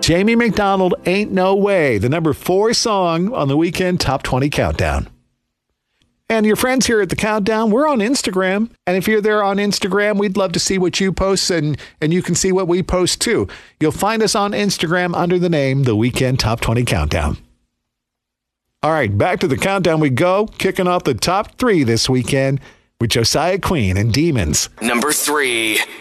Jamie McDonald, Ain't No Way, the number 4 song on the Weekend Top 20 Countdown. And your friends here at the Countdown, we're on Instagram. And if you're there on Instagram, we'd love to see what you post, and you can see what we post too. You'll find us on Instagram under the name The Weekend Top 20 Countdown. All right, back to the Countdown we go, kicking off the top 3 this weekend with Josiah Queen and Demons. Number 3.